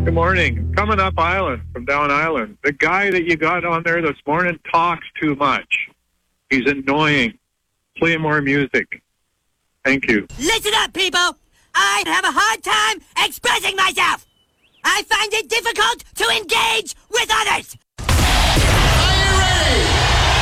Good morning. Coming up Island from down Island. The guy that you got on there this morning talks too much. He's annoying. Play more music. Thank you. Listen up, people. I have a hard time expressing myself. I find it difficult to engage with others.